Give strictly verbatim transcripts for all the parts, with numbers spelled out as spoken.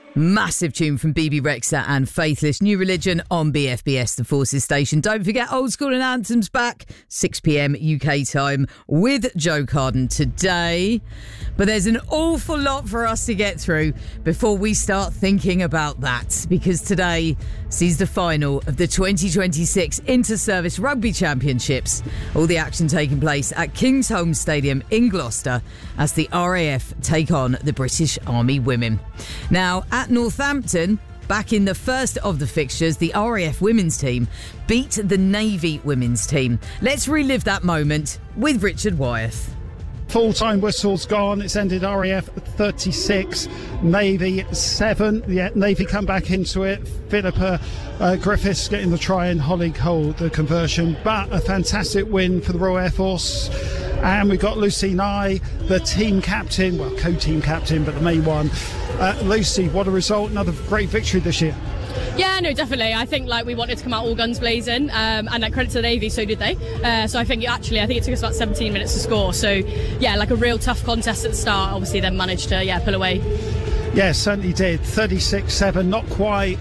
Massive tune from B B Rexha and Faithless, New Religion on B F B S, the Forces station. Don't forget Old School and Anthems back, six p.m. U K time with Joe Carden today. But there's an awful lot for us to get through before we start thinking about that, because today sees the final of the twenty twenty-six Inter-Service Rugby Championships. All the action taking place at Kingsholm Stadium in Gloucester as the R A F take on the British Army women. Now, at Northampton, back in the first of the fixtures, the R A F women's team beat the Navy women's team. Let's relive that moment with Richard Wyeth. Full-time whistle's gone. It's ended R A F thirty-six, Navy seven. Yeah, Navy come back into it. Philippa uh, Griffiths getting the try and Holly Cole the conversion. But a fantastic win for the Royal Air Force. And we've got Lucy Nye, the team captain, well, co-team captain, but the main one. Uh, Lucy, what a result. Another great victory this year. Yeah, no, definitely. I think like we wanted to come out all guns blazing, um, and like credit to the Navy, so did they. Uh, so I think actually, I think it took us about seventeen minutes to score. So yeah, like a real tough contest at the start. Obviously, then managed to yeah pull away. Yeah, certainly did. thirty-six seven, not quite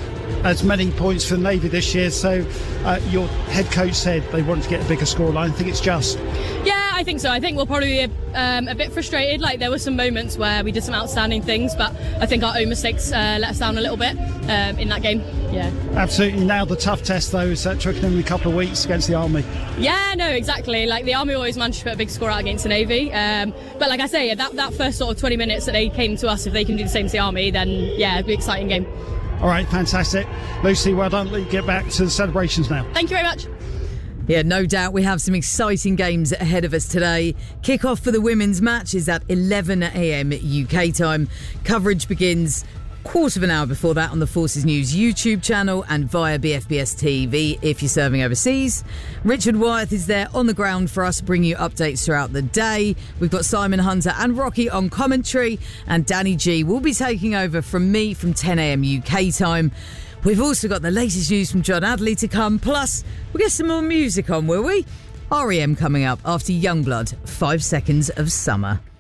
as many points for the Navy this year. So uh, your head coach said they wanted to get a bigger scoreline. I think it's just. Yeah, I think so. I think we'll probably be um, a bit frustrated. Like there were some moments where we did some outstanding things, but I think our own mistakes uh, let us down a little bit um, in that game. Yeah, absolutely. Now the tough test though is that took them a couple of weeks against the Army. Yeah, no, exactly. Like the Army always managed to put a big score out against the Navy, um, but like I say, that that first sort of twenty minutes that they came to us, if they can do the same to the Army, then yeah, it'll be an exciting game. All right, fantastic. Lucy, well done. Let's get back to the celebrations now. Thank you very much. Yeah, no doubt we have some exciting games ahead of us today. Kick-off for the women's match is at eleven a.m. U K time. Coverage begins quarter of an hour before that on the Forces News YouTube channel and via B F B S T V if you're serving overseas. Richard Wyeth is there on the ground for us, bringing you updates throughout the day. We've got Simon Hunter and Rocky on commentary, and Danny G will be taking over from me from ten a.m. U K time. We've also got the latest news from John Adley to come, plus we'll get some more music on, will we? R E M coming up after Youngblood, Five Seconds of Summer.